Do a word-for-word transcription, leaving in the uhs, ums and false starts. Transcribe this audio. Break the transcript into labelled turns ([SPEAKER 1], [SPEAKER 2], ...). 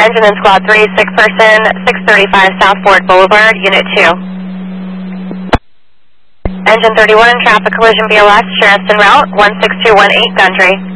[SPEAKER 1] Engine in Squad three, sick person, six thirty-five South Ford Boulevard, Unit two. Engine thirty-one, traffic collision B L S, Sheriff's en route, one six two one eight, Gundry.